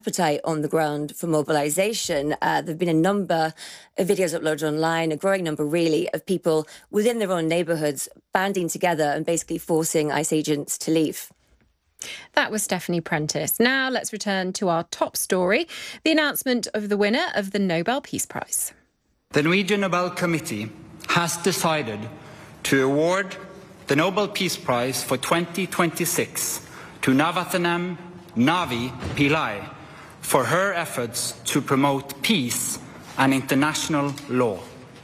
appetite on the ground for mobilisation. There have been a number of videos uploaded online, a growing number really, of people within their own neighbourhoods banding together and basically forcing ICE agents to leave. That was Stephanie Prentice. Now let's return to our top story, the announcement of the winner of the Nobel Peace Prize. The Norwegian Nobel Committee has decided to award the Nobel Peace Prize for 2026 to Navaratnam Navi Pillai for her efforts to promote peace and international law.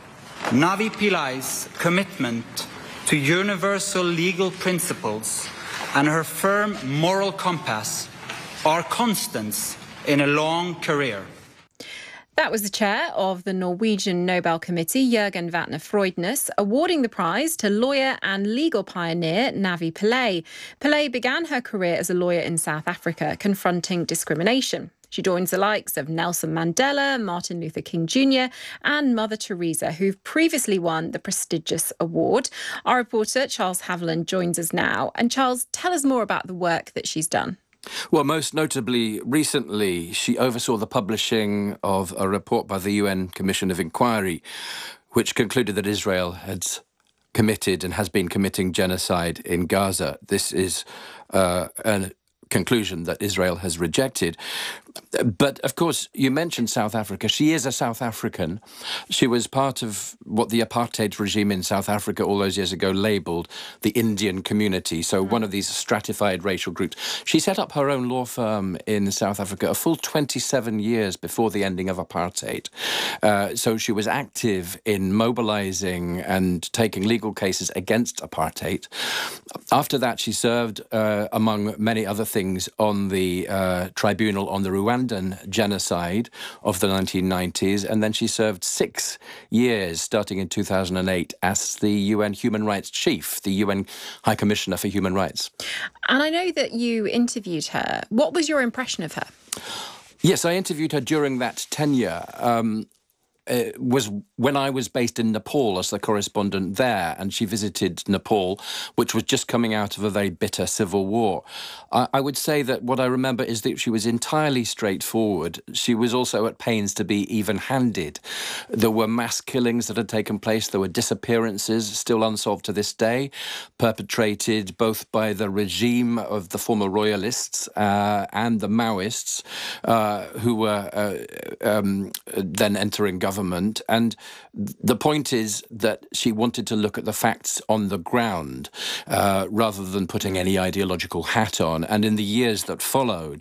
Navi Pillai's commitment to universal legal principles and her firm moral compass are constants in a long career. That was the chair of the Norwegian Nobel Committee, Jørgen Vatne Frøydnes, awarding the prize to lawyer and legal pioneer Navi Pillai. Pillai began her career as a lawyer in South Africa, confronting discrimination. She joins the likes of Nelson Mandela, Martin Luther King Jr. and Mother Teresa, who've previously won the prestigious award. Our reporter, Charles Haviland, joins us now. And Charles, tell us more about the work that she's done. Well, most notably, recently, she oversaw the publishing of a report by the UN Commission of Inquiry, which concluded that Israel had committed and has been committing genocide in Gaza. This is a conclusion that Israel has rejected. But, of course, you mentioned South Africa. She is a South African. She was part of what the apartheid regime in South Africa all those years ago labelled the Indian community, so one of these stratified racial groups. She set up her own law firm in South Africa a full 27 years before the ending of apartheid. So she was active in mobilising and taking legal cases against apartheid. After that, she served, among many other things, on the tribunal on the Rwandan genocide of the 1990s, and then she served 6 years, starting in 2008, as the UN Human Rights Chief, the UN High Commissioner for Human Rights. And I know that you interviewed her. What was your impression of her? Yes, I interviewed her during that tenure. It was when I was based in Nepal as the correspondent there, and she visited Nepal, which was just coming out of a very bitter civil war. I would say that what I remember is that she was entirely straightforward. She was also at pains to be even-handed. There were mass killings that had taken place. There were disappearances, still unsolved to this day, perpetrated both by the regime of the former royalists and the Maoists, who were then entering government. And the point is that she wanted to look at the facts on the ground rather than putting any ideological hat on. And in the years that followed,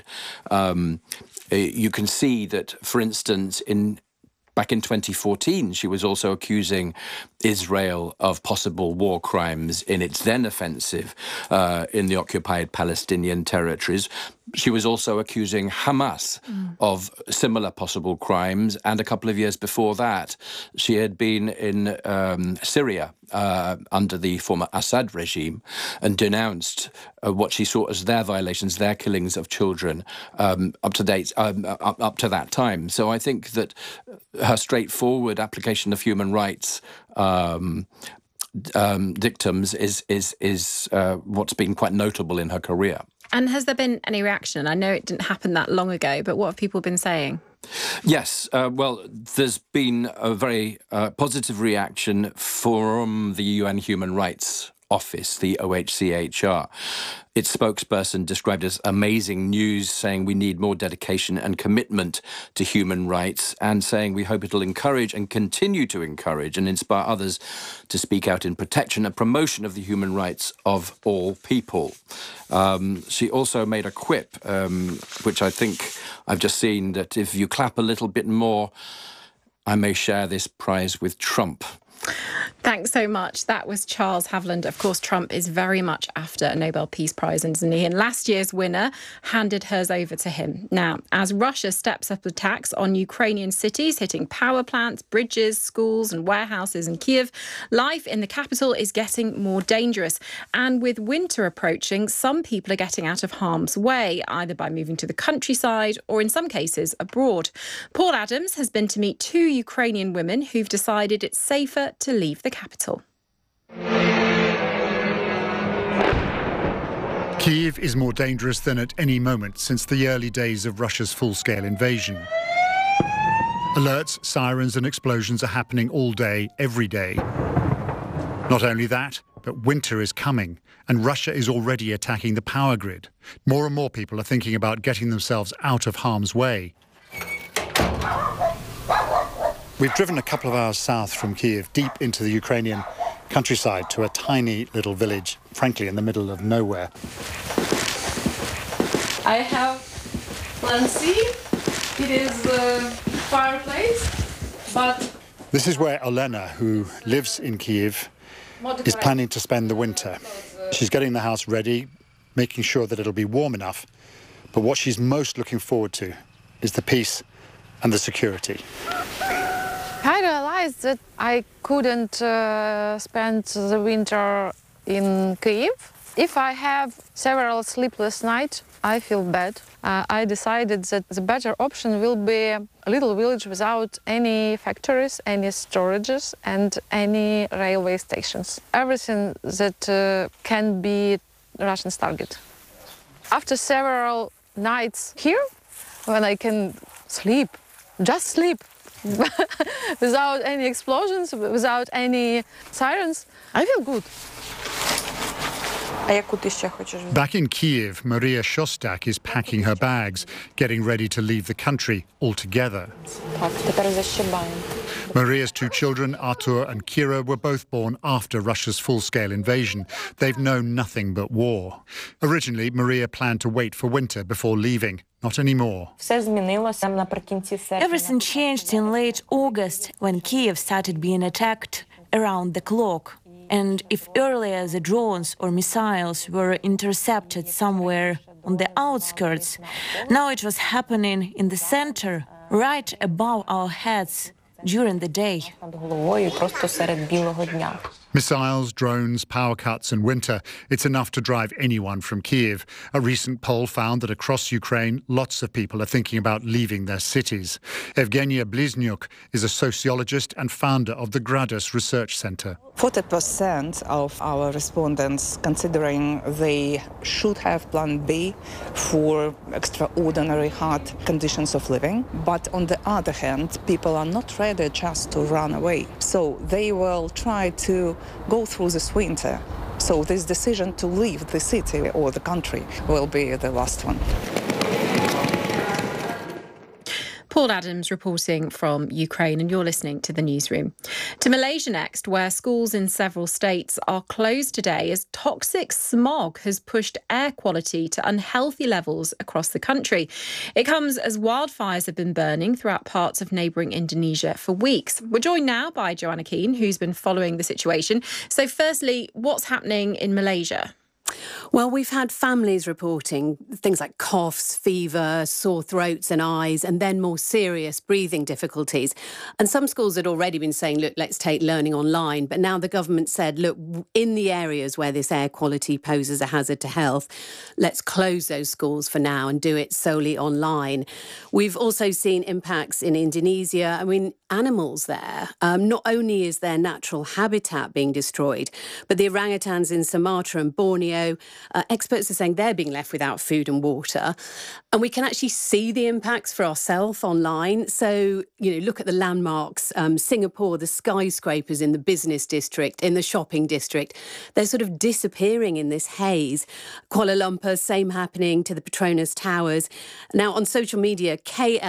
you can see that, for instance, back in 2014, she was also accusing Israel of possible war crimes in its then offensive in the occupied Palestinian territories. She was also accusing Hamas of similar possible crimes. And a couple of years before that, she had been in Syria under the former Assad regime and denounced what she saw as their violations, their killings of children up to that time. So I think that her straightforward application of human rights dictums is what's been quite notable in her career. And has there been any reaction? I know it didn't happen that long ago, but what have people been saying? Yes, well, there's been a very positive reaction from the UN Human Rights Office, the OHCHR. Its spokesperson described it as amazing news, saying we need more dedication and commitment to human rights, and saying we hope it'll encourage and continue to encourage and inspire others to speak out in protection and promotion of the human rights of all people. She also made a quip, which I think I've just seen, that if you clap a little bit more, I may share this prize with Trump. Thanks so much. That was Charles Haviland. Of course, Trump is very much after a Nobel Peace Prize, isn't he? And last year's winner handed hers over to him. Now, as Russia steps up attacks on Ukrainian cities, hitting power plants, bridges, schools and warehouses in Kyiv, life in the capital is getting more dangerous. And with winter approaching, some people are getting out of harm's way, either by moving to the countryside or, in some cases, abroad. Paul Adams has been to meet 2 Ukrainian women who've decided it's safer to leave the capital. Kyiv is more dangerous than at any moment since the early days of Russia's full-scale invasion. Alerts, sirens and explosions are happening all day, every day. Not only that, but winter is coming and Russia is already attacking the power grid. More and more people are thinking about getting themselves out of harm's way. We've driven a couple of hours south from Kyiv, deep into the Ukrainian countryside, to a tiny little village, frankly, in the middle of nowhere. I have plan C. It is a fireplace, but... This is where Olena, who lives in Kyiv, is planning to spend the winter. She's getting the house ready, making sure that it'll be warm enough. But what she's most looking forward to is the peace and the security. I realized that I couldn't spend the winter in Kyiv. If I have several sleepless nights, I feel bad. I decided that the better option will be a little village without any factories, any storages and any railway stations. Everything that can be Russians' target. After several nights here, when I can sleep, just sleep, without any explosions, without any sirens, I feel good. Back in Kyiv, Maria Shostak is packing her bags, getting ready to leave the country altogether. Maria's two children, Artur and Kira, were both born after Russia's full-scale invasion. They've known nothing but war. Originally, Maria planned to wait for winter before leaving. Not anymore. Everything changed in late August when Kyiv started being attacked around the clock. And if earlier the drones or missiles were intercepted somewhere on the outskirts, now it was happening in the center, right above our heads during the day. Missiles, drones, power cuts and winter, it's enough to drive anyone from Kyiv. A recent poll found that across Ukraine, lots of people are thinking about leaving their cities. Evgenia Bliznyuk is a sociologist and founder of the Gradus Research Center. 40% of our respondents considering they should have plan B for extraordinary hard conditions of living. But on the other hand, people are not ready just to run away. So they will try to go through this winter. So this decision to leave the city or the country will be the last one. Paul Adams reporting from Ukraine, and you're listening to The Newsroom. To Malaysia next, where schools in several states are closed today as toxic smog has pushed air quality to unhealthy levels across the country. It comes as wildfires have been burning throughout parts of neighbouring Indonesia for weeks. We're joined now by Joanna Keane, who's been following the situation. So firstly, what's happening in Malaysia? Well, we've had families reporting things like coughs, fever, sore throats and eyes, and then more serious breathing difficulties. And some schools had already been saying, look, let's take learning online. But now the government said, look, in the areas where this air quality poses a hazard to health, let's close those schools for now and do it solely online. We've also seen impacts in Indonesia. I mean, animals there, not only is their natural habitat being destroyed, but the orangutans in Sumatra and Borneo, experts are saying they're being left without food and water. And we can actually see the impacts for ourselves online. So, look at the landmarks, Singapore, the skyscrapers in the business district, in the shopping district. They're sort of disappearing in this haze. Kuala Lumpur, same happening to the Petronas Towers. Now, on social media,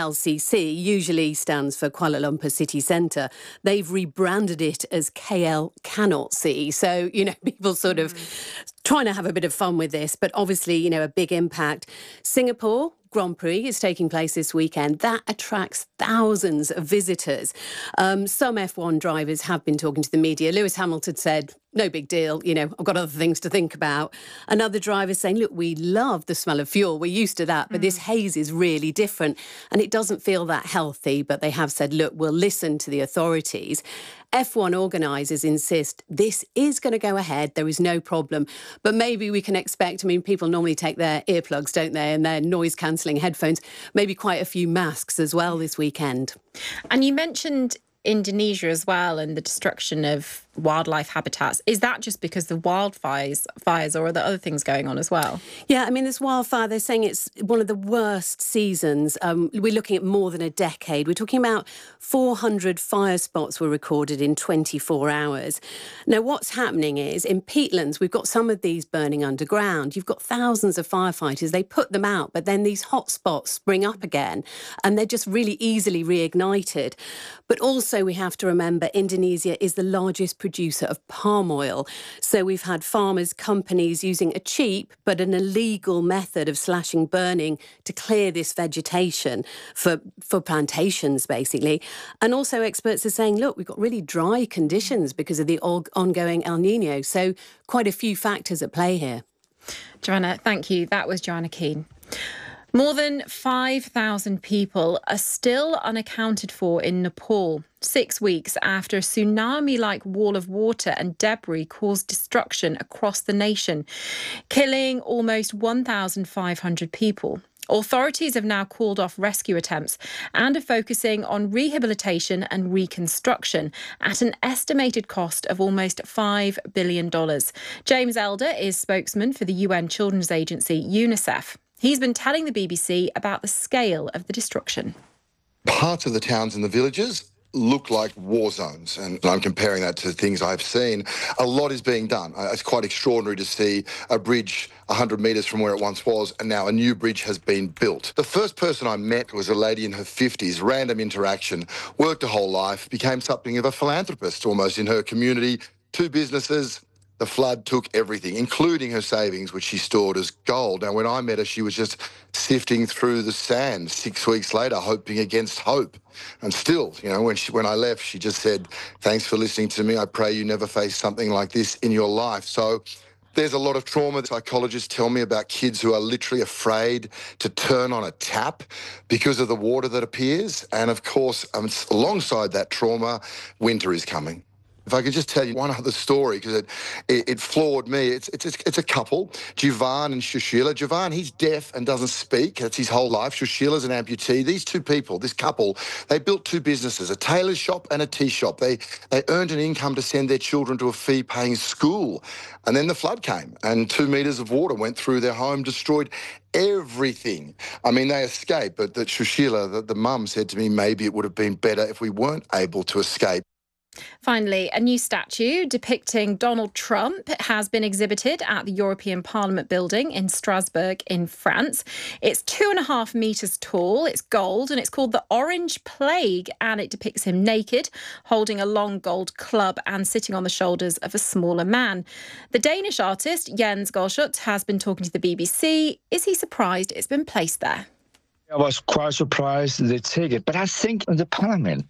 KLCC usually stands for Kuala Lumpur City Centre. They've rebranded it as KL Cannot See. So, people sort of trying to have a bit of fun with this, but obviously, a big impact. Singapore Grand Prix is taking place this weekend. That attracts thousands of visitors. Some F1 drivers have been talking to the media. Lewis Hamilton said, no big deal, I've got other things to think about. Another driver saying, look, we love the smell of fuel. We're used to that, but this haze is really different and it doesn't feel that healthy. But they have said, look, we'll listen to the authorities. F1 organisers insist this is going to go ahead. There is no problem. But maybe we can expect, people normally take their earplugs, don't they, and their noise-cancelling headphones, maybe quite a few masks as well this weekend. And you mentioned Indonesia as well and the destruction of wildlife habitats. Is that just because the wildfires, or are there other things going on as well? Yeah, I mean, this wildfire, they're saying it's one of the worst seasons. We're looking at more than a decade. We're talking about 400 fire spots were recorded in 24 hours. Now, what's happening is in peatlands, we've got some of these burning underground. You've got thousands of firefighters. They put them out, but then these hot spots spring up again and they're just really easily reignited. But also we have to remember Indonesia is the largest producer of palm oil. So we've had farmers, companies using a cheap but an illegal method of slashing burning to clear this vegetation for plantations, basically. And also experts are saying, look, we've got really dry conditions because of the ongoing El Nino. So quite a few factors at play here. Joanna, thank you. That was Joanna Keane. More than 5,000 people are still unaccounted for in Nepal, 6 weeks after a tsunami-like wall of water and debris caused destruction across the nation, killing almost 1,500 people. Authorities have now called off rescue attempts and are focusing on rehabilitation and reconstruction at an estimated cost of almost $5 billion. James Elder is spokesman for the UN Children's Agency, UNICEF. He's been telling the BBC about the scale of the destruction. Parts of the towns and the villages look like war zones, and I'm comparing that to things I've seen. A lot is being done. It's quite extraordinary to see a bridge 100 metres from where it once was, and now a new bridge has been built. The first person I met was a lady in her 50s, random interaction, worked a whole life, became something of a philanthropist almost in her community, 2 businesses. The flood took everything, including her savings, which she stored as gold. Now, when I met her, she was just sifting through the sand 6 weeks later, hoping against hope. And still, you know, when I left, she just said, thanks for listening to me. I pray you never face something like this in your life. So there's a lot of trauma. Psychologists tell me about kids who are literally afraid to turn on a tap because of the water that appears. And of course, alongside that trauma, winter is coming. If I could just tell you one other story, because it floored me. It's a couple, Jivan and Shushila. Jivan, he's deaf and doesn't speak. That's his whole life. Shushila's an amputee. These 2 people, this couple, they built 2 businesses, a tailor shop and a tea shop. They earned an income to send their children to a fee-paying school. And then the flood came and 2 metres of water went through their home, destroyed everything. I mean, they escaped, but Shushila, the mum, said to me, maybe it would have been better if we weren't able to escape. Finally, a new statue depicting Donald Trump has been exhibited at the European Parliament building in Strasbourg in France. It's 2.5 metres tall, it's gold, and it's called the Orange Plague, and it depicts him naked, holding a long gold club and sitting on the shoulders of a smaller man. The Danish artist Jens Galschutt has been talking to the BBC. Is he surprised it's been placed there? I was quite surprised they take it, but I think the Parliament,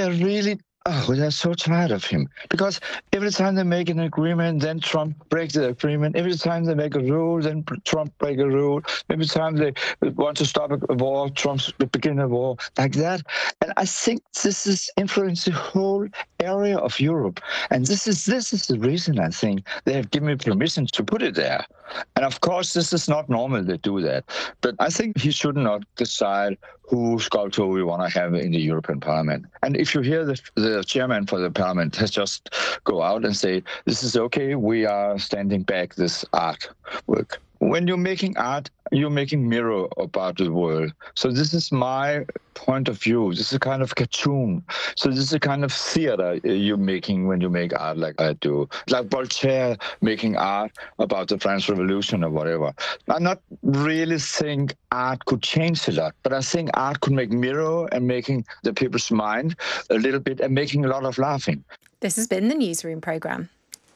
they're so tired of him, because every time they make an agreement, then Trump breaks the agreement. Every time they make a rule, then Trump breaks a rule. Every time they want to stop a war, Trump begins a war, like that. And I think this is influencing the whole area of Europe. And this is the reason I think they have given me permission to put it there. And of course, this is not normal they do that. But I think he should not decide whose sculpture we want to have in the European Parliament. And if you hear the chairman for the Parliament has just go out and say, this is okay, we are standing back this artwork. When you're making art, you're making mirror about the world. So this is my point of view. This is a kind of cartoon. So this is a kind of theater you're making when you make art like I do. Like Voltaire making art about the French Revolution or whatever. I not really think art could change a lot, but I think art could make mirror and making the people's mind a little bit and making a lot of laughing. This has been the Newsroom programme.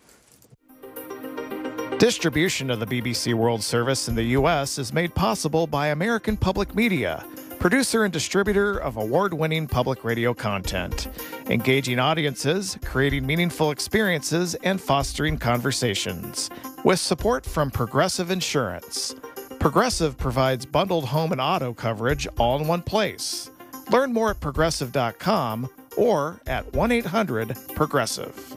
Distribution of the BBC World Service in the U.S. is made possible by American Public Media, producer and distributor of award-winning public radio content, engaging audiences, creating meaningful experiences, and fostering conversations. With support from Progressive Insurance. Progressive provides bundled home and auto coverage all in one place. Learn more at progressive.com or at 1-800-PROGRESSIVE.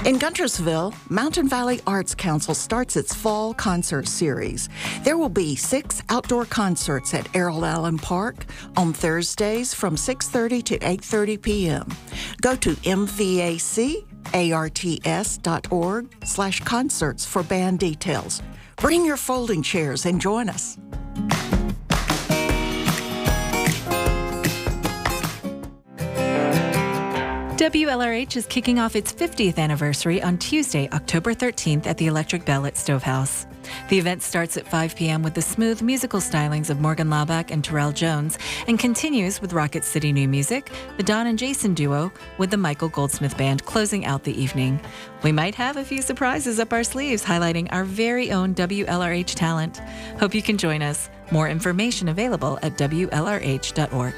In Guntersville, Mountain Valley Arts Council starts its fall concert series. There will be 6 outdoor concerts at Errol Allen Park on Thursdays from 6:30 to 8:30 p.m. Go to mvacarts.org/concerts for band details. Bring your folding chairs and join us. WLRH is kicking off its 50th anniversary on Tuesday, October 13th at the Electric Bell at Stovehouse. The event starts at 5 p.m. with the smooth musical stylings of Morgan Laubach and Terrell Jones and continues with Rocket City New Music, the Don and Jason duo, with the Michael Goldsmith Band closing out the evening. We might have a few surprises up our sleeves highlighting our very own WLRH talent. Hope you can join us. More information available at WLRH.org.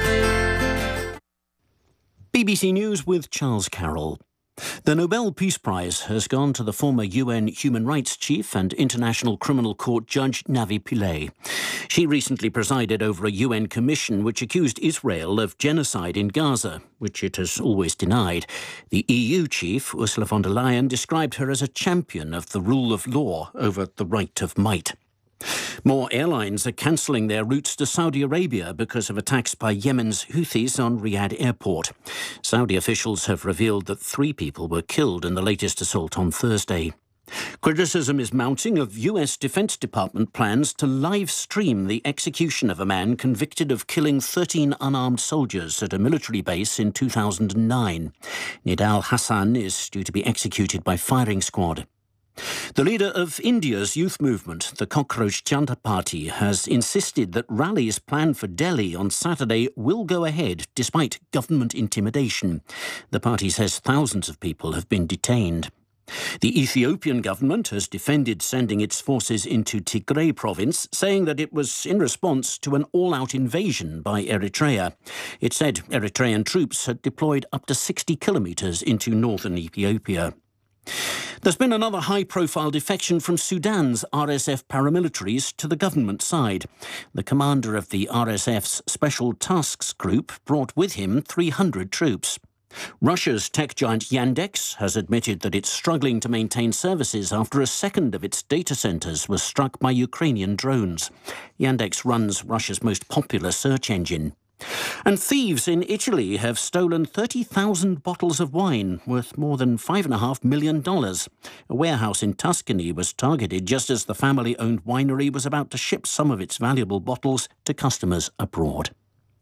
BBC News with Charles Carroll. The Nobel Peace Prize has gone to the former UN human rights chief and International Criminal Court judge Navi Pillay. She recently presided over a UN commission which accused Israel of genocide in Gaza, which it has always denied. The EU chief, Ursula von der Leyen, described her as a champion of the rule of law over the right of might. More airlines are cancelling their routes to Saudi Arabia because of attacks by Yemen's Houthis on Riyadh Airport. Saudi officials have revealed that 3 people were killed in the latest assault on Thursday. Criticism is mounting of US Defense Department plans to live stream the execution of a man convicted of killing 13 unarmed soldiers at a military base in 2009. Nidal Hassan is due to be executed by firing squad. The leader of India's youth movement, the Cockroach Janta Party, has insisted that rallies planned for Delhi on Saturday will go ahead despite government intimidation. The party says thousands of people have been detained. The Ethiopian government has defended sending its forces into Tigray province, saying that it was in response to an all-out invasion by Eritrea. It said Eritrean troops had deployed up to 60 kilometres into northern Ethiopia. There's been another high-profile defection from Sudan's RSF paramilitaries to the government side. The commander of the RSF's Special Tasks Group brought with him 300 troops. Russia's tech giant Yandex has admitted that it's struggling to maintain services after a second of its data centres was struck by Ukrainian drones. Yandex runs Russia's most popular search engine. And thieves in Italy have stolen 30,000 bottles of wine worth more than $5.5 million. A warehouse in Tuscany was targeted just as the family-owned winery was about to ship some of its valuable bottles to customers abroad.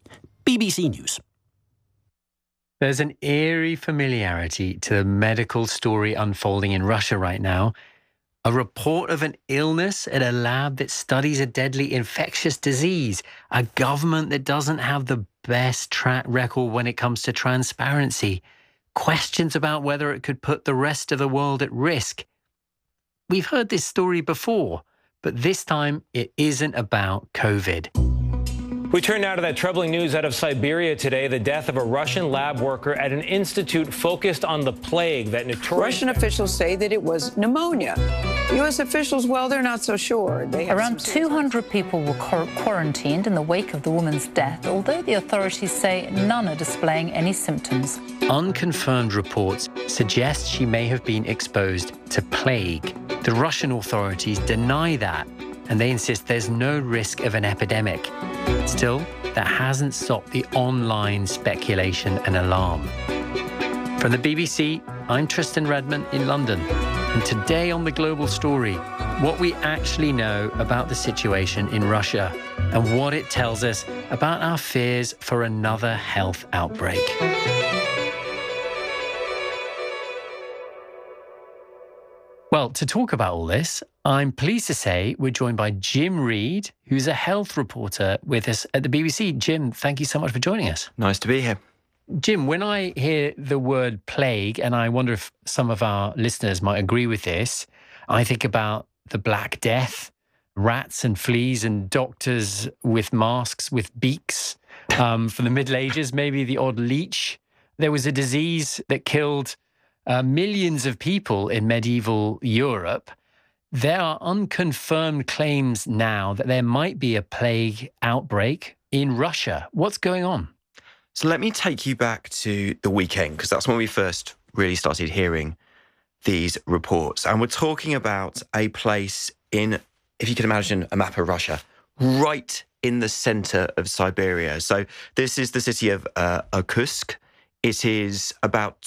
BBC News. There's an eerie familiarity to the medical story unfolding in Russia right now. A report of an illness at a lab that studies a deadly infectious disease. A government that doesn't have the best track record when it comes to transparency. Questions about whether it could put the rest of the world at risk. We've heard this story before, but this time it isn't about COVID. We turn now to that troubling news out of Siberia today, the death of a Russian lab worker at an institute focused on the plague that notorious... Russian officials say that it was pneumonia. U.S. officials, well, they're not so sure. Around 200 people were quarantined in the wake of the woman's death, although the authorities say none are displaying any symptoms. Unconfirmed reports suggest she may have been exposed to plague. The Russian authorities deny that, and they insist there's no risk of an epidemic. Still, that hasn't stopped the online speculation and alarm. From the BBC, I'm Tristan Redmond in London. And today on The Global Story, what we actually know about the situation in Russia and what it tells us about our fears for another health outbreak. Well, to talk about all this, I'm pleased to say we're joined by Jim Reid, who's a health reporter with us at the BBC. Jim, thank you so much for joining us. Nice to be here. Jim, when I hear the word plague, and I wonder if some of our listeners might agree with this, I think about the Black Death, rats and fleas and doctors with masks, with beaks from the Middle Ages, maybe the odd leech. There was a disease that killed millions of people in medieval Europe. There are unconfirmed claims now that there might be a plague outbreak in Russia. What's going on? So let me take you back to the weekend, because that's when we first really started hearing these reports. And we're talking about a place in, if you can imagine a map of Russia, right in the center of Siberia. So this is the city of Irkutsk. It is about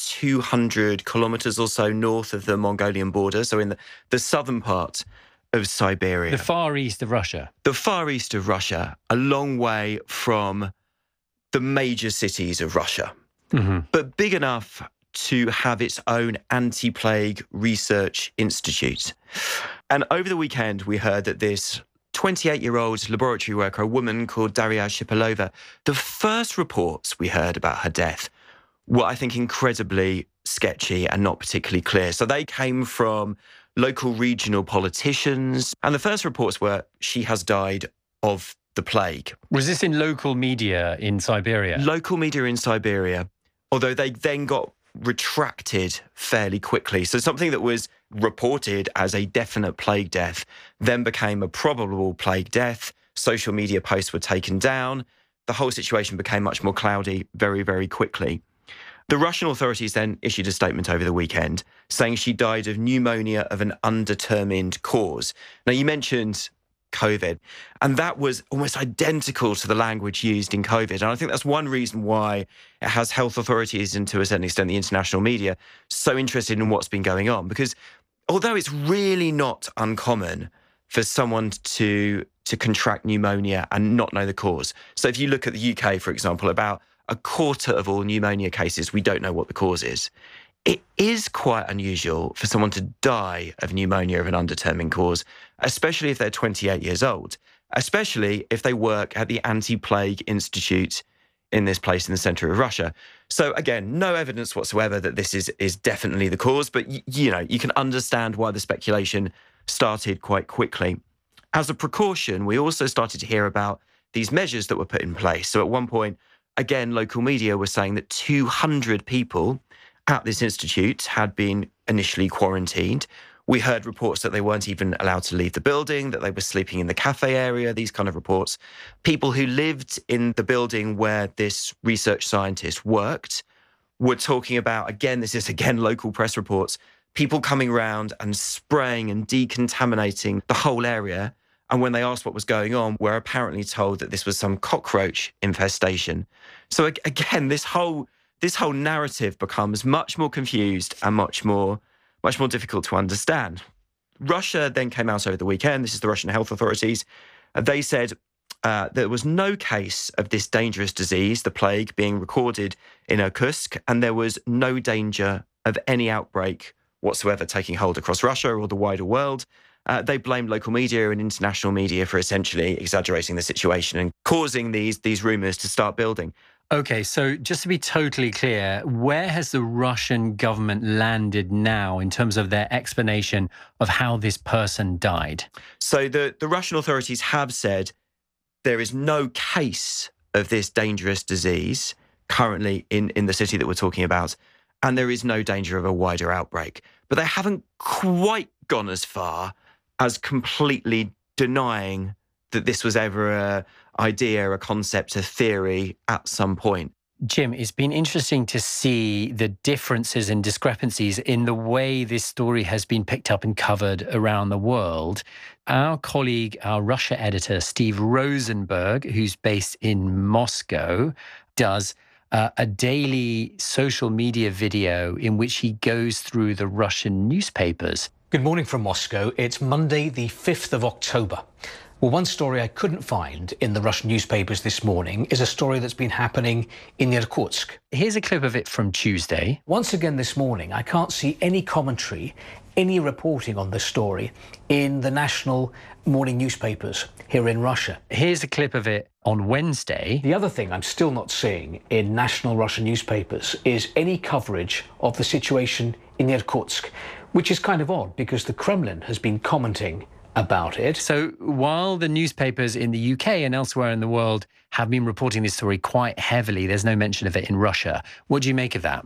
200 kilometers or so north of the Mongolian border, so in the southern part of Siberia. The far east of Russia. The far east of Russia, a long way from the major cities of Russia, but big enough to have its own anti-plague research institute. And over the weekend, we heard that this 28-year-old laboratory worker, a woman called Daria Shipilova, the first reports we heard about her death were, I think, incredibly sketchy and not particularly clear. So they came from local regional politicians, and the first reports were she has died of the plague. Was this in local media in Siberia? Local media in Siberia, although they then got retracted fairly quickly. So something that was reported as a definite plague death then became a probable plague death. Social media posts were taken down. The whole situation became much more cloudy very, very quickly. The Russian authorities then issued a statement over the weekend saying she died of pneumonia of an undetermined cause. Now, you mentioned COVID, and that was almost identical to the language used in COVID. And I think that's one reason why it has health authorities and, to a certain extent, the international media so interested in what's been going on. Because although it's really not uncommon for someone to contract pneumonia and not know the cause. So if you look at the UK, for example, about a quarter of all pneumonia cases, we don't know what the cause is. It is quite unusual for someone to die of pneumonia of an undetermined cause, especially if they're 28 years old, especially if they work at the Anti-Plague Institute in this place in the centre of Russia. So again, no evidence whatsoever that this is definitely the cause, but you know, you can understand why the speculation started quite quickly. As a precaution, we also started to hear about these measures that were put in place. So at one point, again, local media were saying that 200 people at this institute had been initially quarantined. We heard reports that they weren't even allowed to leave the building, that they were sleeping in the cafe area, these kind of reports. People who lived in the building where this research scientist worked were talking about, again, this is again local press reports, people coming around and spraying and decontaminating the whole area. And when they asked what was going on, were apparently told that this was some cockroach infestation. So again, this whole narrative becomes much more confused and much more difficult to understand. Russia then came out over the weekend. This is the Russian health authorities. They said there was no case of this dangerous disease, the plague, being recorded in Irkutsk, and there was no danger of any outbreak whatsoever taking hold across Russia or the wider world. They blamed local media and international media for essentially exaggerating the situation and causing these rumours to start building. Okay, so just to be totally clear, where has the Russian government landed now in terms of their explanation of how this person died? So the Russian authorities have said there is no case of this dangerous disease currently in the city that we're talking about, and there is no danger of a wider outbreak. But they haven't quite gone as far as completely denying that this was ever an idea, a concept, a theory at some point. Jim, it's been interesting to see the differences and discrepancies in the way this story has been picked up and covered around the world. Our colleague, our Russia editor, Steve Rosenberg, who's based in Moscow, does a daily social media video in which he goes through the Russian newspapers. Good morning from Moscow. It's Monday, the 5th of October. Well, one story I couldn't find in the Russian newspapers this morning is a story that's been happening in Irkutsk. Here's a clip of it from Tuesday. Once again this morning, I can't see any commentary, any reporting on this story in the national morning newspapers here in Russia. Here's a clip of it on Wednesday. The other thing I'm still not seeing in national Russian newspapers is any coverage of the situation in Irkutsk, which is kind of odd because the Kremlin has been commenting about it. So while the newspapers in the UK and elsewhere in the world have been reporting this story quite heavily, there's no mention of it in Russia. What do you make of that?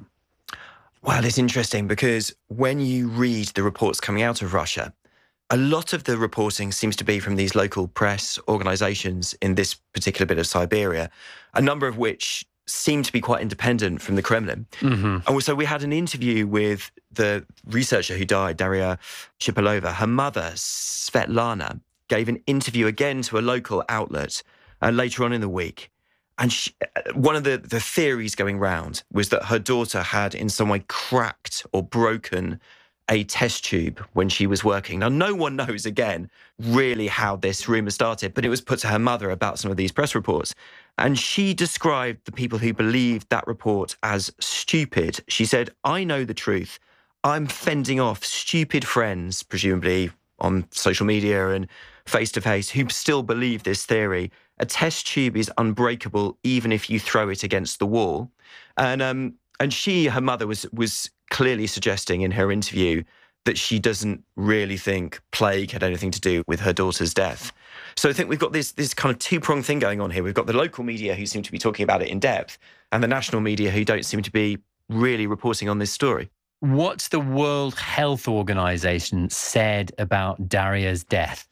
Well, it's interesting because when you read the reports coming out of Russia, a lot of the reporting seems to be from these local press organisations in this particular bit of Siberia, a number of which seem to be quite independent from the Kremlin. And so we had an interview with the researcher who died, Daria Shipilova. Her mother, Svetlana, gave an interview again to a local outlet later on in the week. And one of the theories going round was that her daughter had in some way cracked or broken a test tube when she was working. Now, no one knows, again, really how this rumour started, but it was put to her mother about some of these press reports. And she described the people who believed that report as stupid. She said, I know the truth. I'm fending off stupid friends, presumably on social media and face-to-face, who still believe this theory. A test tube is unbreakable even if you throw it against the wall. And her mother, was clearly suggesting in her interview that she doesn't really think plague had anything to do with her daughter's death. So I think we've got this kind of two-pronged thing going on here. We've got the local media who seem to be talking about it in depth, and the national media who don't seem to be really reporting on this story. What's the World Health Organization said about Daria's death?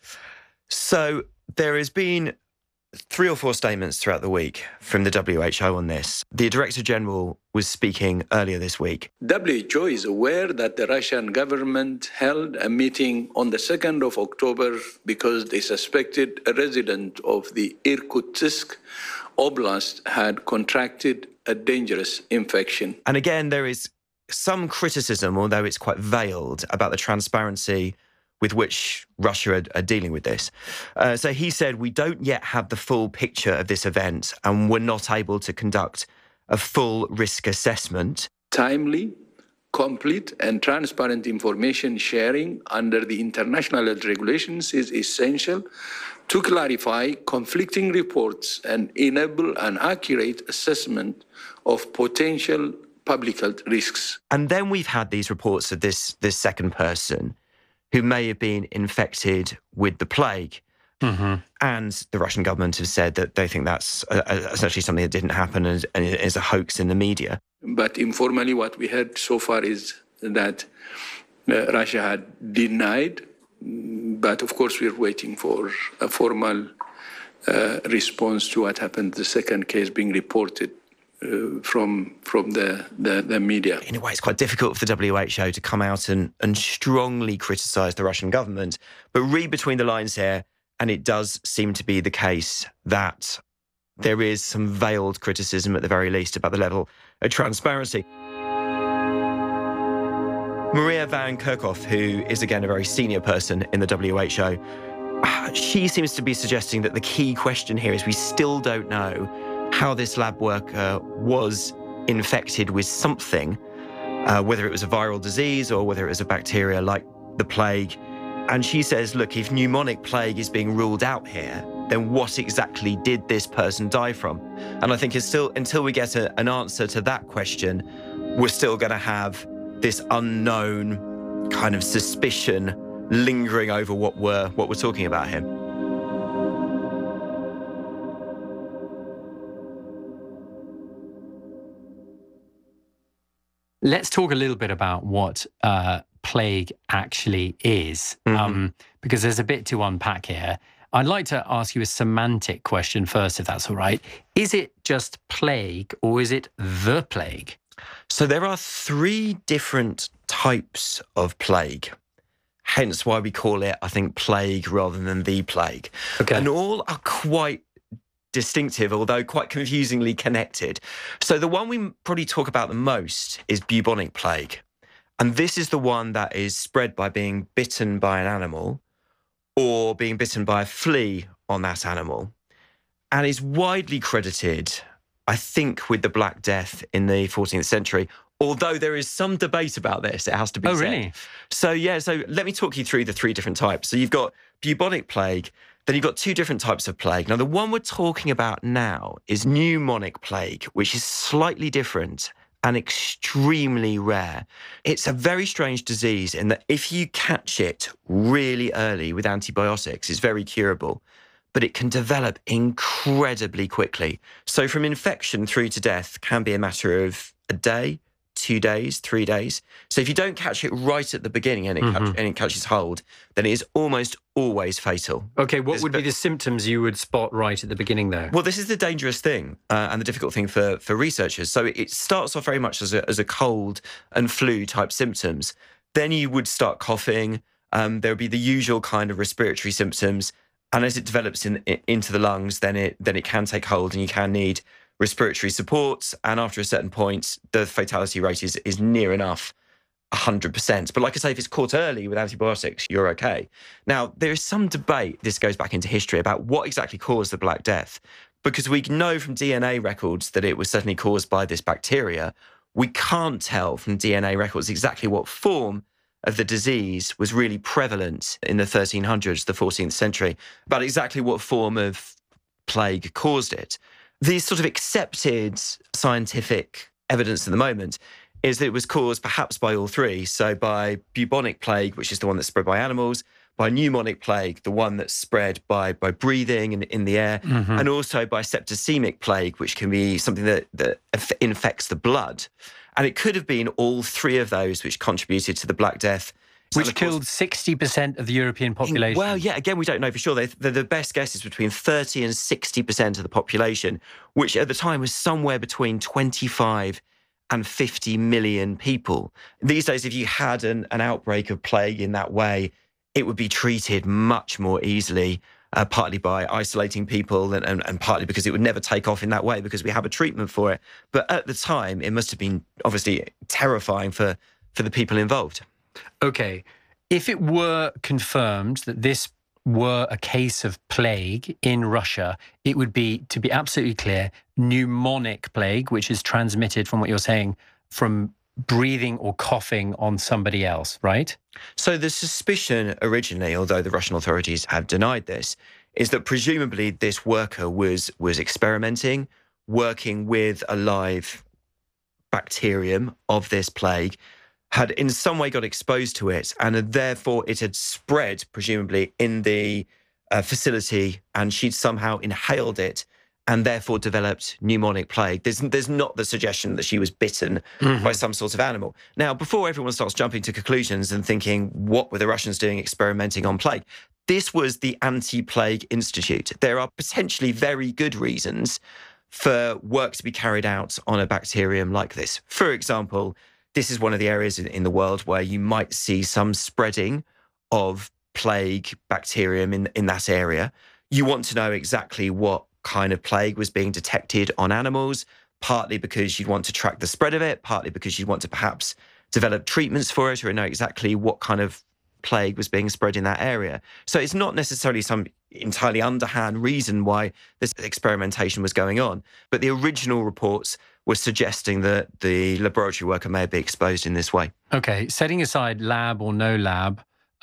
So there has been 3 or 4 statements throughout the week from the WHO on this. The Director General was speaking earlier this week. WHO is aware that the Russian government held a meeting on the 2nd of October because they suspected a resident of the Irkutsk Oblast had contracted a dangerous infection. And again, there is some criticism, although it's quite veiled, about the transparency with which Russia are dealing with this. So he said, we don't yet have the full picture of this event and we're not able to conduct a full risk assessment. Timely, complete and transparent information sharing under the international health regulations is essential to clarify conflicting reports and enable an accurate assessment of potential public health risks. And then we've had these reports of this second person who may have been infected with the plague. And the Russian government have said that they think that's essentially something that didn't happen and is a hoax in the media. But informally, what we heard so far is that Russia had denied, but of course we're waiting for a formal response to what happened, the second case being reported from the media. In a way, it's quite difficult for the WHO to come out and strongly criticise the Russian government, but read between the lines here, and it does seem to be the case that there is some veiled criticism at the very least about the level of transparency. Maria Van Kerkhove, who is again a very senior person in the WHO, she seems to be suggesting that the key question here is we still don't know how this lab worker was infected with something, whether it was a viral disease or whether it was a bacteria like the plague. And she says, look, if pneumonic plague is being ruled out here, then what exactly did this person die from? And I think it's still, until we get an answer to that question, we're still going to have this unknown kind of suspicion lingering over what we're talking about here. Let's talk a little bit about what plague actually is, because there's a bit to unpack here. I'd like to ask you a semantic question first, if that's all right. Is it just plague or is it the plague? So there are 3 different types of plague, hence why we call it, I think, plague rather than the plague. Okay. And all are quite distinctive, although quite confusingly connected. So the one we probably talk about the most is bubonic plague. And this is the one that is spread by being bitten by an animal or being bitten by a flea on that animal, and is widely credited, I think, with the Black Death in the 14th century, although there is some debate about this, it has to be said. Oh, really? So let me talk you through the 3 different types. So you've got bubonic plague, then you've got 2 different types of plague. Now, the one we're talking about now is pneumonic plague, which is slightly different and extremely rare. It's a very strange disease in that if you catch it really early with antibiotics, it's very curable, but it can develop incredibly quickly. So from infection through to death can be a matter of a day, 2 days, 3 days. So if you don't catch it right at the beginning and it catches hold, then it is almost always fatal. Okay, what would be the symptoms you would spot right at the beginning, though? Well, this is the dangerous thing and the difficult thing for researchers. So it starts off very much as a cold and flu type symptoms. Then you would start coughing. There would be the usual kind of respiratory symptoms. And as it develops into the lungs, then it can take hold and you can need respiratory support. And after a certain point, the fatality rate is near enough 100%. But like I say, if it's caught early with antibiotics, you're okay. Now, there is some debate, this goes back into history, about what exactly caused the Black Death. Because we know from DNA records that it was certainly caused by this bacteria. We can't tell from DNA records exactly what form of the disease was really prevalent in the 1300s, the 14th century, about exactly what form of plague caused it. The sort of accepted scientific evidence at the moment is that it was caused perhaps by all three. So by bubonic plague, which is the one that's spread by animals, by pneumonic plague, the one that's spread by breathing in the air, and also by septicemic plague, which can be something that infects the blood. And it could have been all three of those which contributed to the Black Death. Which killed 60% of the European population. Well, yeah, again, we don't know for sure. The best guess is between 30 and 60% of the population, which at the time was somewhere between 25 and 50 million people. These days, if you had an outbreak of plague in that way, it would be treated much more easily, partly by isolating people and partly because it would never take off in that way because we have a treatment for it. But at the time, it must have been obviously terrifying for the people involved. Okay, if it were confirmed that this were a case of plague in Russia, it would be, to be absolutely clear, pneumonic plague, which is transmitted, from what you're saying, from breathing or coughing on somebody else, right? So the suspicion originally, although the Russian authorities have denied this, is that presumably this worker was experimenting, working with a live bacterium of this plague, had in some way got exposed to it, and therefore it had spread, presumably, in the facility, and she'd somehow inhaled it and therefore developed pneumonic plague. There's not the suggestion that she was bitten by some sort of animal. Now, before everyone starts jumping to conclusions and thinking, what were the Russians doing experimenting on plague? This was the Anti-Plague Institute. There are potentially very good reasons for work to be carried out on a bacterium like this. For example, this is one of the areas in the world where you might see some spreading of plague bacterium in that area. You want to know exactly what kind of plague was being detected on animals, partly because you'd want to track the spread of it, partly because you'd want to perhaps develop treatments for it or know exactly what kind of plague was being spread in that area. So it's not necessarily some entirely underhand reason why this experimentation was going on. But the original reports were suggesting that the laboratory worker may have been exposed in this way. Okay, setting aside lab or no lab,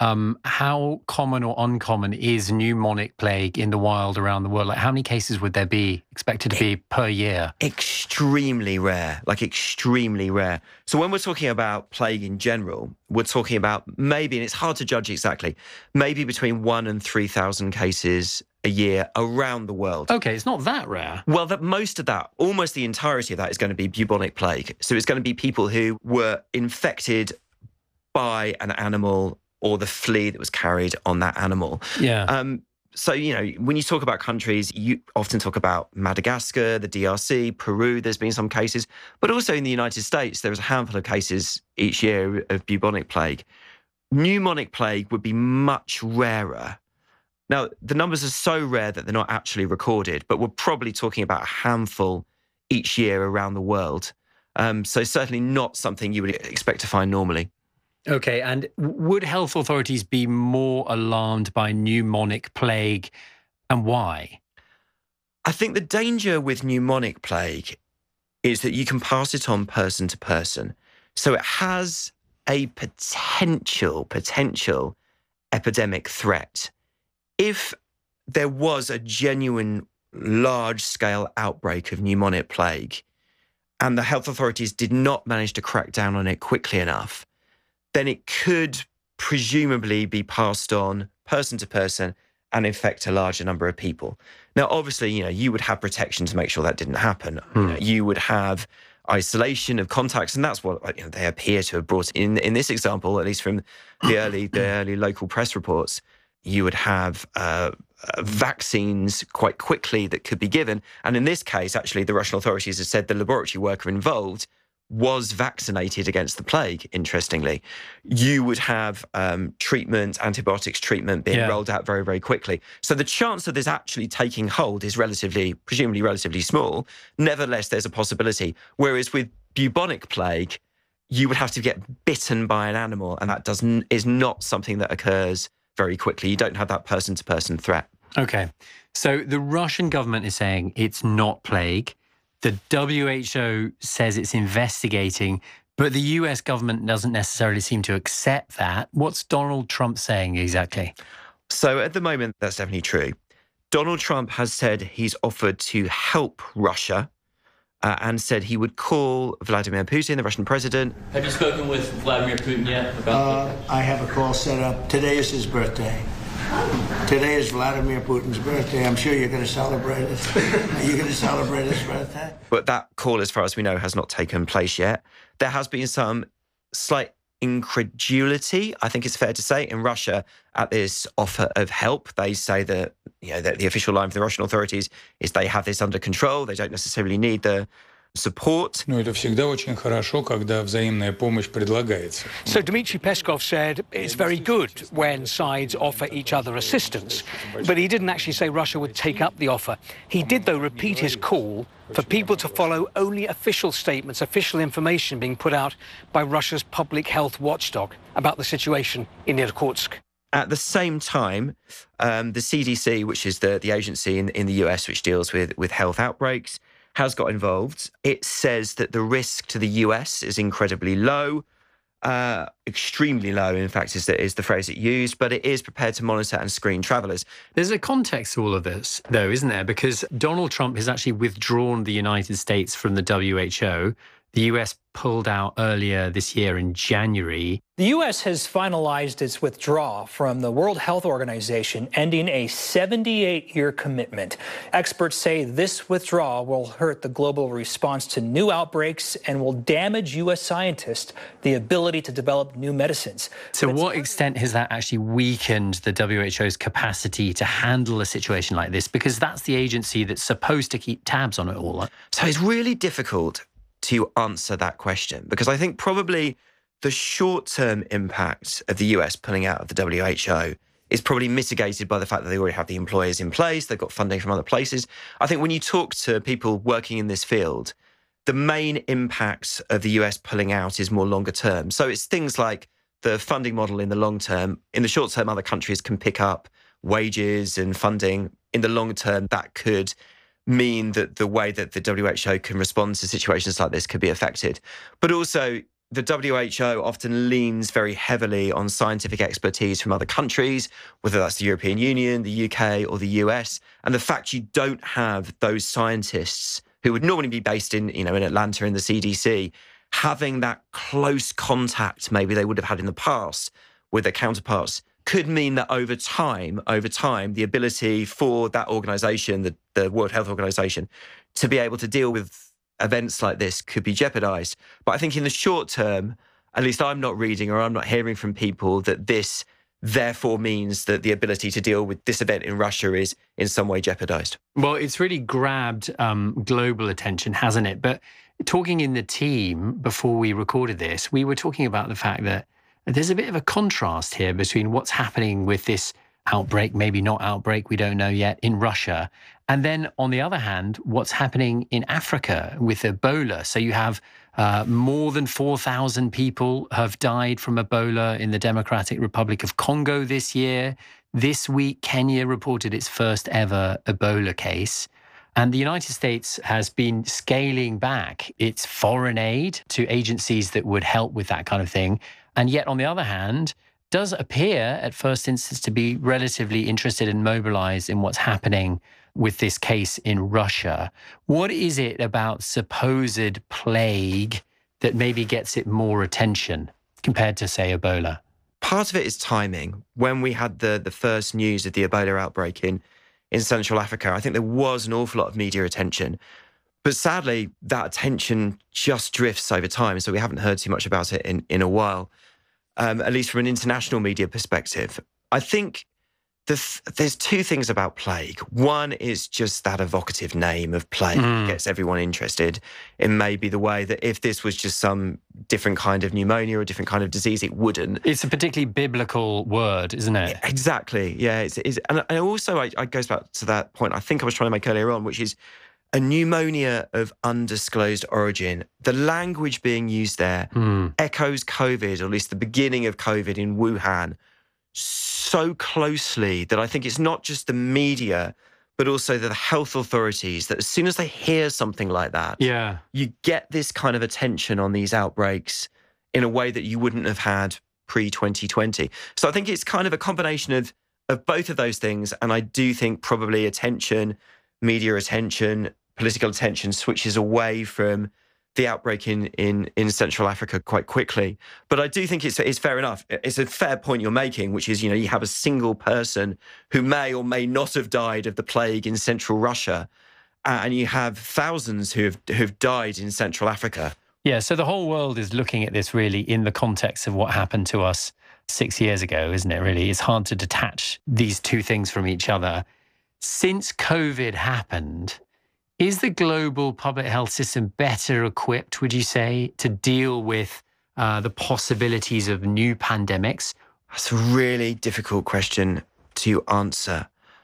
how common or uncommon is pneumonic plague in the wild around the world? Like, how many cases would there be expected to be per year? Extremely rare, extremely rare. So when we're talking about plague in general, we're talking about maybe, and it's hard to judge exactly, maybe between 1,000 and 3,000 cases a year around the world. Okay, it's not that rare. Well, most of that, almost the entirety of that is going to be bubonic plague. So it's going to be people who were infected by an animal or the flea that was carried on that animal. Yeah. So, when you talk about countries, you often talk about Madagascar, the DRC, Peru, there's been some cases, but also in the United States, there's a handful of cases each year of bubonic plague. Pneumonic plague would be much rarer. Now, the numbers are so rare that they're not actually recorded, but we're probably talking about a handful each year around the world. So certainly not something you would expect to find normally. Okay, and would health authorities be more alarmed by pneumonic plague, and why? I think the danger with pneumonic plague is that you can pass it on person to person. So it has a potential epidemic threat. If there was a genuine large-scale outbreak of pneumonic plague and the health authorities did not manage to crack down on it quickly enough, then it could presumably be passed on person to person and infect a larger number of people. Now, obviously, you would have protection to make sure that didn't happen. You would have isolation of contacts, and that's what they appear to have brought in this example, at least from the early local press reports. You would have vaccines quite quickly that could be given, and in this case, actually, the Russian authorities have said the laboratory worker involved was vaccinated against the plague, interestingly. You would have antibiotics treatment being rolled out very, very quickly. So the chance of this actually taking hold is presumably relatively small. Nevertheless, there's a possibility. Whereas with bubonic plague, you would have to get bitten by an animal, and that is not something that occurs very quickly. You don't have that person-to-person threat. Okay. So the Russian government is saying it's not plague. The WHO says it's investigating, but the US government doesn't necessarily seem to accept that. What's Donald Trump saying exactly? So at the moment, that's definitely true. Donald Trump has said he's offered to help Russia and said he would call Vladimir Putin, the Russian president. Have you spoken with Vladimir Putin yet? I have a call set up. Today is his birthday. Today is Vladimir Putin's birthday. I'm sure you're going to celebrate it. Are you going to celebrate his birthday? But that call, as far as we know, has not taken place yet. There has been some slight incredulity, I think it's fair to say, in Russia at this offer of help. They say that, that the official line for the Russian authorities is they have this under control. They don't necessarily need the support. So Dmitry Peskov said it's very good when sides offer each other assistance, but he didn't actually say Russia would take up the offer. He did, though, repeat his call for people to follow only official statements, official information being put out by Russia's public health watchdog about the situation in Irkutsk. At the same time, the CDC, which is the agency in the US which deals with health outbreaks, has got involved. It says that the risk to the US is incredibly low, extremely low, in fact, is the phrase it used, but it is prepared to monitor and screen travellers. There's a context to all of this, though, isn't there? Because Donald Trump has actually withdrawn the United States from the WHO. The US pulled out earlier this year in January. The U.S. has finalized its withdrawal from the World Health Organization, ending a 78-year commitment. Experts say this withdrawal will hurt the global response to new outbreaks and will damage U.S. scientists the ability to develop new medicines. So what extent has that actually weakened the WHO's capacity to handle a situation like this? Because that's the agency that's supposed to keep tabs on it all. So it's really difficult to answer that question, because I think probably the short-term impact of the US pulling out of the WHO is probably mitigated by the fact that they already have the employers in place, they've got funding from other places. I think when you talk to people working in this field, the main impact of the US pulling out is more longer term. So it's things like the funding model in the long term. In the short term, other countries can pick up wages and funding. In the long term, that could mean that the way that the WHO can respond to situations like this could be affected. But also, the WHO often leans very heavily on scientific expertise from other countries, whether that's the European Union, the UK, or the US. And the fact you don't have those scientists who would normally be based in Atlanta in the CDC, having that close contact maybe they would have had in the past with their counterparts, could mean that over time, the ability for that organisation, the World Health Organization, to be able to deal with events like this could be jeopardised. But I think in the short term, at least I'm not reading or I'm not hearing from people that this therefore means that the ability to deal with this event in Russia is in some way jeopardised. Well, it's really grabbed global attention, hasn't it? But talking in the team before we recorded this, we were talking about the fact that there's a bit of a contrast here between what's happening with this outbreak, maybe not outbreak, we don't know yet, in Russia. And then on the other hand, what's happening in Africa with Ebola. So you have more than 4,000 people have died from Ebola in the Democratic Republic of Congo this year. This week, Kenya reported its first ever Ebola case. And the United States has been scaling back its foreign aid to agencies that would help with that kind of thing. And yet, on the other hand, does appear at first instance to be relatively interested and mobilized in what's happening with this case in Russia. What is it about supposed plague that maybe gets it more attention compared to, say, Ebola? Part of it is timing. When we had the first news of the Ebola outbreak in Central Africa, I think there was an awful lot of media attention. But sadly, that attention just drifts over time. So we haven't heard too much about it in a while, at least from an international media perspective. I think there's two things about plague. One is just that evocative name of plague gets everyone interested in maybe the way that if this was just some different kind of pneumonia or a different kind of disease, it wouldn't. It's a particularly biblical word, isn't it? Exactly, yeah. And also, it goes back to that point I think I was trying to make earlier on, which is a pneumonia of undisclosed origin. The language being used there echoes COVID, or at least the beginning of COVID in Wuhan, so closely that I think it's not just the media, but also the health authorities, that as soon as they hear something like that, you get this kind of attention on these outbreaks in a way that you wouldn't have had pre-2020. So I think it's kind of a combination of both of those things. And I do think probably attention, media attention, political attention switches away from the outbreak in Central Africa quite quickly. But I do think it's fair enough. It's a fair point you're making, which is, you have a single person who may or may not have died of the plague in Central Russia, and you have thousands who've died in Central Africa. Yeah, so the whole world is looking at this really in the context of what happened to us 6 years ago, isn't it, really? It's hard to detach these two things from each other. Since COVID happened, is the global public health system better equipped, would you say, to deal with the possibilities of new pandemics? That's a really difficult question to answer.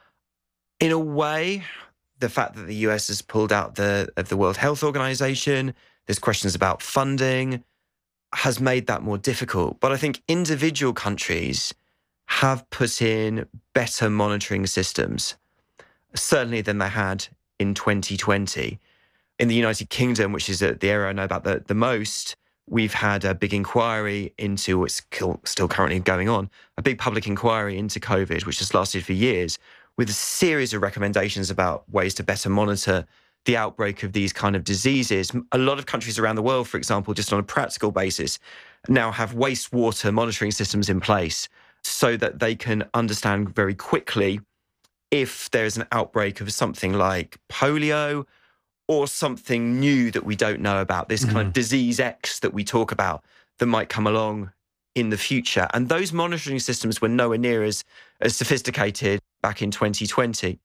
In a way, the fact that the US has pulled out of the World Health Organization, there's questions about funding, has made that more difficult. But I think individual countries have put in better monitoring systems, certainly than they had in 2020. In the United Kingdom, which is the area I know about the most, we've had a big inquiry into what's still currently going on, a big public inquiry into COVID, which has lasted for years, with a series of recommendations about ways to better monitor the outbreak of these kind of diseases. A lot of countries around the world, for example, just on a practical basis, now have wastewater monitoring systems in place so that they can understand very quickly if there's an outbreak of something like polio or something new that we don't know about, this kind of disease X that we talk about that might come along in the future. And those monitoring systems were nowhere near as sophisticated back in 2020.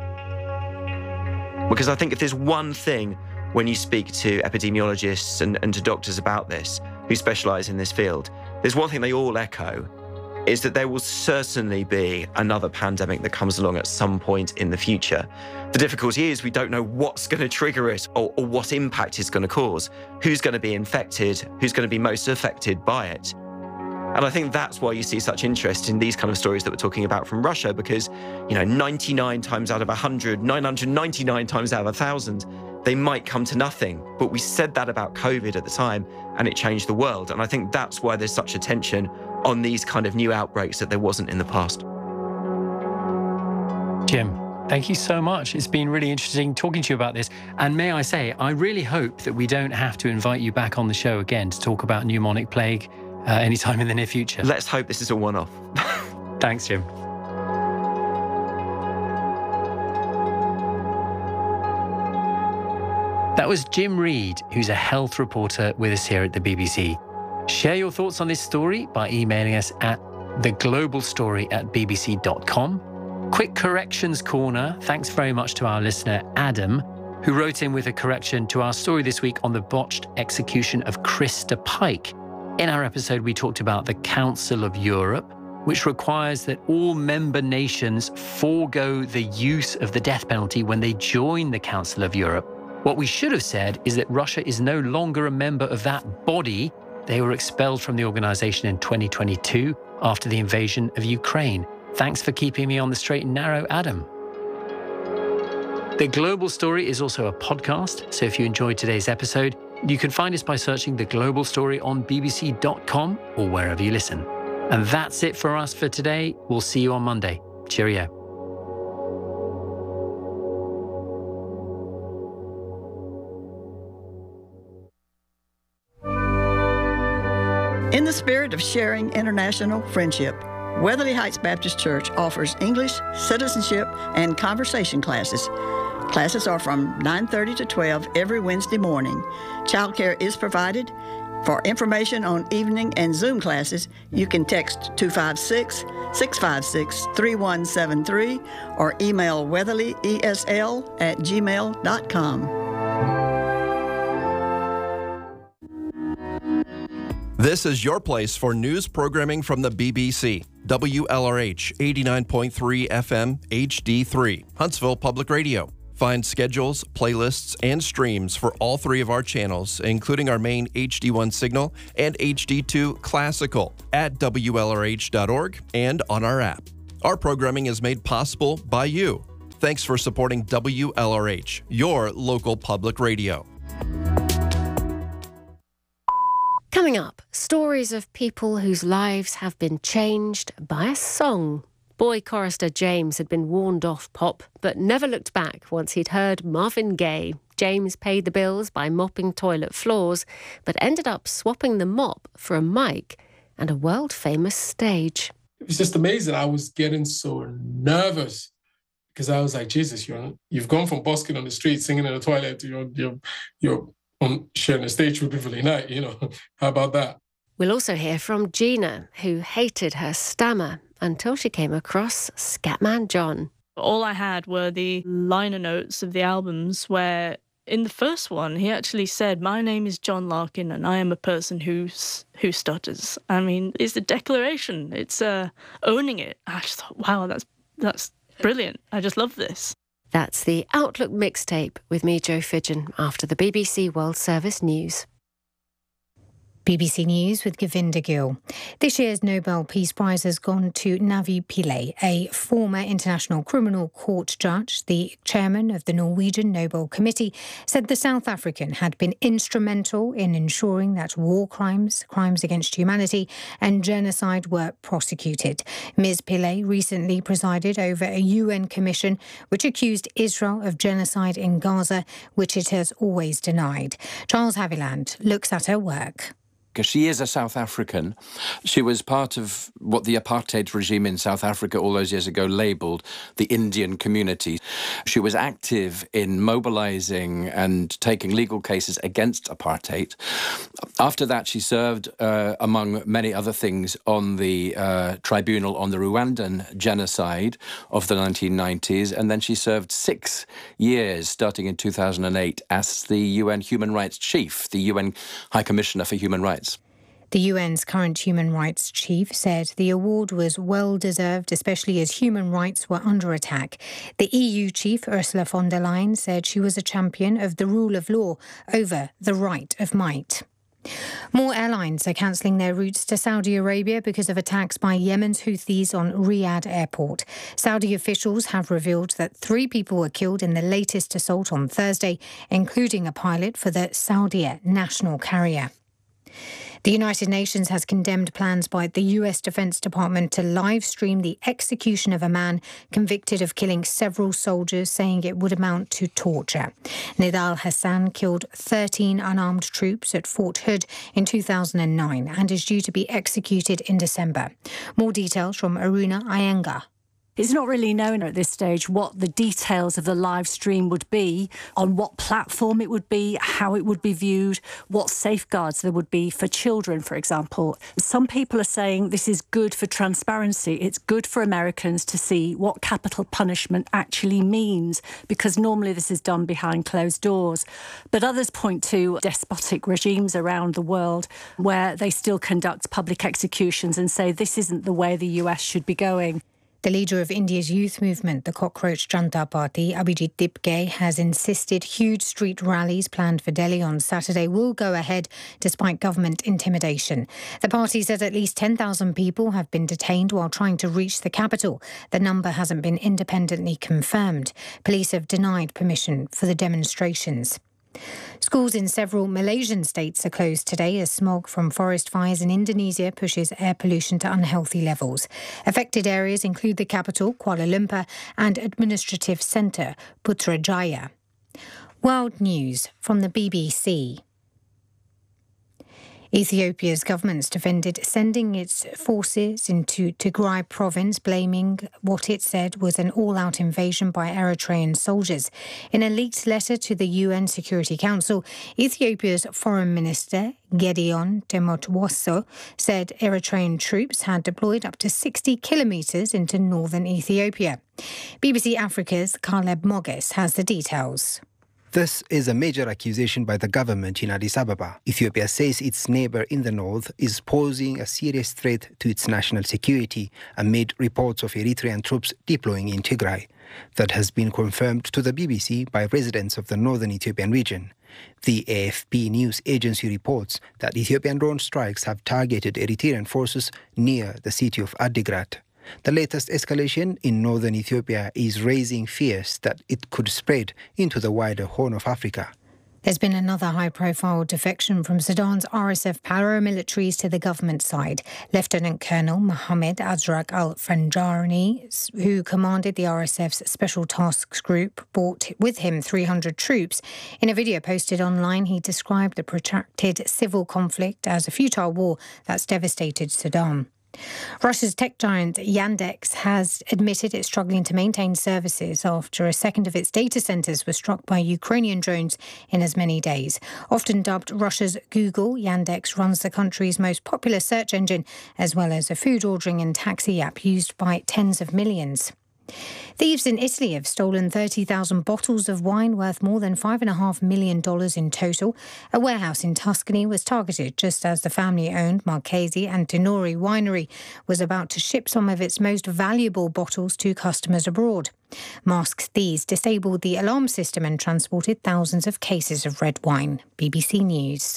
Because I think if there's one thing when you speak to epidemiologists and to doctors about this, who specialise in this field, there's one thing they all echo, is that there will certainly be another pandemic that comes along at some point in the future. The difficulty is we don't know what's going to trigger it or what impact it's going to cause, who's going to be infected, who's going to be most affected by it. And I think that's why you see such interest in these kind of stories that we're talking about from Russia, because, 99 times out of 100, 999 times out of 1,000, they might come to nothing. But we said that about COVID at the time, and it changed the world. And I think that's why there's such attention on these kind of new outbreaks that there wasn't in the past. Jim, thank you so much. It's been really interesting talking to you about this. And may I say, I really hope that we don't have to invite you back on the show again to talk about pneumonic plague anytime in the near future. Let's hope this is a one-off. Thanks, Jim. That was Jim Reid, who's a health reporter with us here at the BBC. Share your thoughts on this story by emailing us at theglobalstory@bbc.com. Quick corrections corner. Thanks very much to our listener, Adam, who wrote in with a correction to our story this week on the botched execution of Krista Pike. In our episode, we talked about the Council of Europe, which requires that all member nations forego the use of the death penalty when they join the Council of Europe. What we should have said is that Russia is no longer a member of that body. They were expelled from the organization in 2022 after the invasion of Ukraine. Thanks for keeping me on the straight and narrow, Adam. The Global Story is also a podcast, so if you enjoyed today's episode, you can find us by searching The Global Story on bbc.com or wherever you listen. And that's it for us for today. We'll see you on Monday. Cheerio. In the spirit of sharing international friendship, Weatherly Heights Baptist Church offers English, citizenship, and conversation classes. Classes are from 9:30 to 12 every Wednesday morning. Childcare is provided. For information on evening and Zoom classes, you can text 256-656-3173 or email weatherlyesl@gmail.com. This is your place for news programming from the BBC. WLRH 89.3 FM HD3, Huntsville Public Radio. Find schedules, playlists, and streams for all three of our channels, including our main HD1 signal and HD2 Classical at WLRH.org and on our app. Our programming is made possible by you. Thanks for supporting WLRH, your local public radio. Coming up, stories of people whose lives have been changed by a song. Boy chorister James had been warned off pop, but never looked back once he'd heard Marvin Gaye. James paid the bills by mopping toilet floors, but ended up swapping the mop for a mic and a world-famous stage. It was just amazing. I was getting so nervous because I was like, Jesus, you've gone from busking on the street, singing in the toilet, to you're on sharing a stage with Beverly Knight, How about that? We'll also hear from Gina, who hated her stammer until she came across Scatman John. All I had were the liner notes of the albums where in the first one he actually said, "My name is John Larkin and I am a person who stutters." I mean, it's the declaration. It's owning it. I just thought, wow, that's brilliant. I just love this. That's the Outlook mixtape with me, Jo Fidgen, after the BBC World Service News. BBC News with Govinda Gill. This year's Nobel Peace Prize has gone to Navi Pillay, a former International Criminal Court judge. The chairman of the Norwegian Nobel Committee said the South African had been instrumental in ensuring that war crimes, crimes against humanity and genocide were prosecuted. Ms. Pillay recently presided over a UN commission which accused Israel of genocide in Gaza, which it has always denied. Charles Haviland looks at her work. Because she is a South African. She was part of what the apartheid regime in South Africa all those years ago labelled the Indian community. She was active in mobilising and taking legal cases against apartheid. After that, she served, among many other things, on the tribunal on the Rwandan genocide of the 1990s, and then she served 6 years, starting in 2008, as the UN Human Rights Chief, the UN High Commissioner for Human Rights. The UN's current human rights chief said the award was well-deserved, especially as human rights were under attack. The EU chief, Ursula von der Leyen, said she was a champion of the rule of law over the right of might. More airlines are cancelling their routes to Saudi Arabia because of attacks by Yemen's Houthis on Riyadh airport. Saudi officials have revealed that 3 people were killed in the latest assault on Thursday, including a pilot for the Saudia national carrier. The United Nations has condemned plans by the US Defense Department to live stream the execution of a man convicted of killing several soldiers, saying it would amount to torture. Nidal Hassan killed 13 unarmed troops at Fort Hood in 2009 and is due to be executed in December. More details from Aruna Iyengar. It's not really known at this stage what the details of the live stream would be, on what platform it would be, how it would be viewed, what safeguards there would be for children, for example. Some people are saying this is good for transparency. It's good for Americans to see what capital punishment actually means, because normally this is done behind closed doors. But others point to despotic regimes around the world where they still conduct public executions and say this isn't the way the US should be going. The leader of India's youth movement, the Cockroach Janata Party, Abhijit Dipke, has insisted huge street rallies planned for Delhi on Saturday will go ahead despite government intimidation. The party said at least 10,000 people have been detained while trying to reach the capital. The number hasn't been independently confirmed. Police have denied permission for the demonstrations. Schools in several Malaysian states are closed today as smog from forest fires in Indonesia pushes air pollution to unhealthy levels. Affected areas include the capital, Kuala Lumpur, and administrative centre, Putrajaya. World News from the BBC. Ethiopia's government's defended sending its forces into Tigray province, blaming what it said was an all-out invasion by Eritrean soldiers. In a leaked letter to the UN Security Council, Ethiopia's Foreign Minister Gedeon Timotwoso said Eritrean troops had deployed up to 60 kilometres into northern Ethiopia. BBC Africa's Caleb Moges has the details. This is a major accusation by the government in Addis Ababa. Ethiopia says its neighbour in the north is posing a serious threat to its national security amid reports of Eritrean troops deploying in Tigray. That has been confirmed to the BBC by residents of the northern Ethiopian region. The AFP news agency reports that Ethiopian drone strikes have targeted Eritrean forces near the city of Adigrat. The latest escalation in northern Ethiopia is raising fears that it could spread into the wider Horn of Africa. There's been another high-profile defection from Sudan's RSF paramilitaries to the government side. Lieutenant Colonel Mohammed Azrak al-Fanjani, who commanded the RSF's Special Tasks Group, brought with him 300 troops. In a video posted online, he described the protracted civil conflict as a futile war that's devastated Sudan. Russia's tech giant Yandex has admitted it's struggling to maintain services after a second of its data centres was struck by Ukrainian drones in as many days. Often dubbed Russia's Google, Yandex runs the country's most popular search engine, as well as a food ordering and taxi app used by tens of millions. Thieves in Italy have stolen 30,000 bottles of wine worth more than $5.5 million in total. A warehouse in Tuscany was targeted just as the family-owned Marchesi Antinori winery was about to ship some of its most valuable bottles to customers abroad. Masked thieves disabled the alarm system and transported thousands of cases of red wine. BBC News.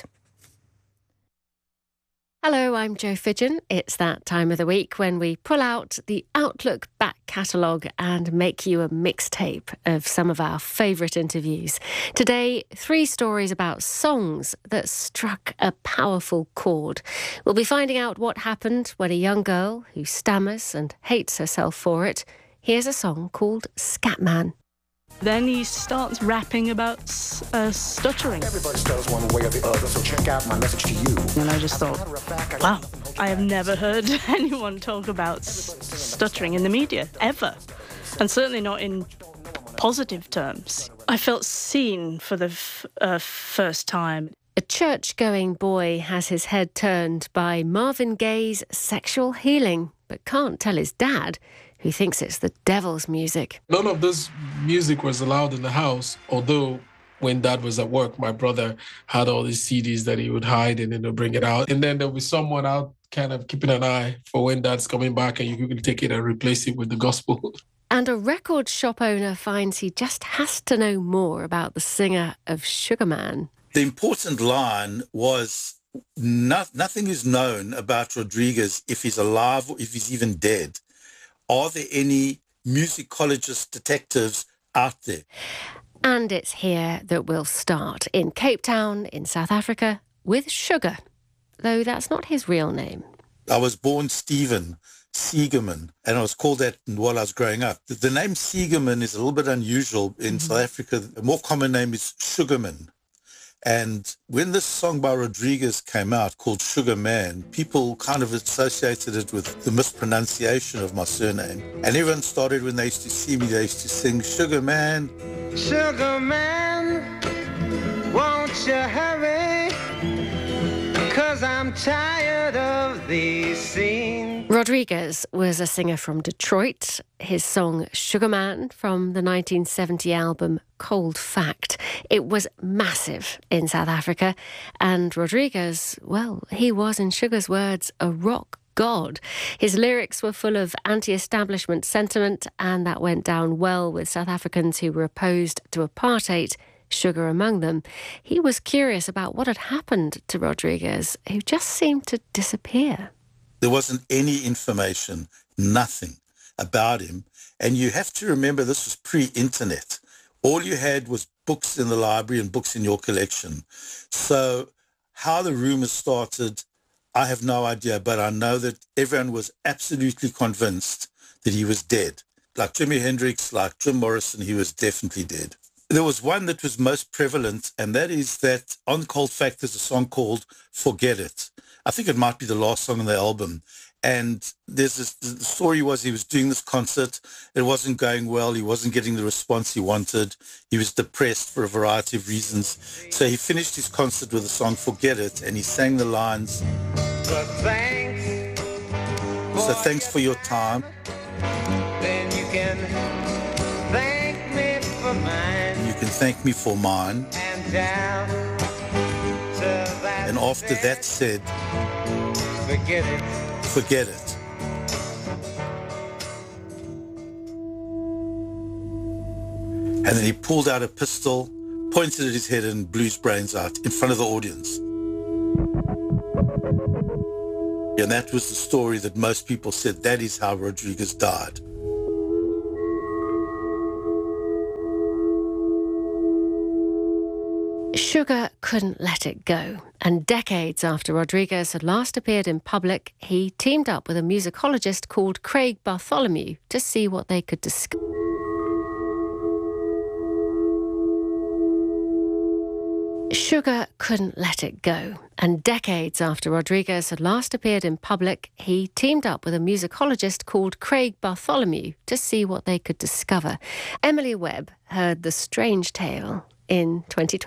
Hello, I'm Jo Fidgen. It's that time of the week when we pull out the Outlook back catalogue and make you a mixtape of some of our favourite interviews. Today, 3 stories about songs that struck a powerful chord. We'll be finding out what happened when a young girl who stammers and hates herself for it hears a song called Scatman. Then he starts rapping about stuttering. Everybody stutters one way or the other, so check out my message to you. And I just thought, wow, I have never heard anyone talk about stuttering in the media, ever. And certainly not in positive terms. I felt seen for the first time. A church-going boy has his head turned by Marvin Gaye's Sexual Healing, but can't tell his dad, who thinks it's the devil's music. None of this music was allowed in the house, although when Dad was at work, my brother had all these CDs that he would hide and then he'll bring it out. And then there'll be someone out kind of keeping an eye for when Dad's coming back and you can take it and replace it with the gospel. And a record shop owner finds he just has to know more about the singer of Sugar Man. The important line was nothing is known about Rodriguez, if he's alive or if he's even dead. Are there any musicologist detectives out there? And it's here that we'll start, in Cape Town, in South Africa, with Sugar, though that's not his real name. I was born Stephen Siegerman, and I was called that while I was growing up. The name Siegerman is a little bit unusual in South Africa. A more common name is Sugarman. And when this song by Rodriguez came out called Sugar Man, people kind of associated it with the mispronunciation of my surname. And everyone started, when they used to see me, they used to sing, Sugar Man. Sugar Man, won't you hurry? 'Cause I'm tired of these scenes. Rodriguez was a singer from Detroit. His song Sugar Man from the 1970 album Cold Fact. It was massive in South Africa. And Rodriguez, well, he was, in Sugar's words, a rock god. His lyrics were full of anti-establishment sentiment, and that went down well with South Africans who were opposed to apartheid, Sugar among them. He was curious about what had happened to Rodriguez, who just seemed to disappear. There wasn't any information, nothing about him. And you have to remember, this was pre-internet. All you had was books in the library and books in your collection. So how the rumors started, I have no idea, but I know that everyone was absolutely convinced that he was dead. Like Jimi Hendrix, like Jim Morrison, he was definitely dead. There was one that was most prevalent, and that is that on Cold Fact there's a song called Forget It. I think it might be the last song on the album. And the story was he was doing this concert. It wasn't going well. He wasn't getting the response he wanted. He was depressed for a variety of reasons. So he finished his concert with the song Forget It, and he sang the lines, so thanks for your time. Then you can thank me for mine. You can thank me for mine. And after that said, forget it. Forget it. And then he pulled out a pistol, pointed at his head and blew his brains out in front of the audience. And that was the story that most people said, that is how Rodriguez died. Sugar couldn't let it go, and decades after Rodriguez had last appeared in public, he teamed up with a musicologist called Craig Bartholomew to see what they could discover. Sugar couldn't let it go, and decades after Rodriguez had last appeared in public, he teamed up with a musicologist called Craig Bartholomew to see what they could discover. Emily Webb heard the strange tale in 2020.